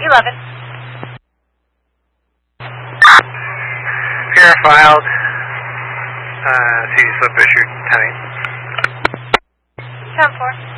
211. Pierre filed. CD slip issued 10-8. 10-4.